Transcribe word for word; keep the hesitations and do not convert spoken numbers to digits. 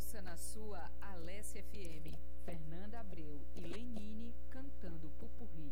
Ouça na sua Alessia F M, Fernanda Abreu e Lenine cantando Pupurri.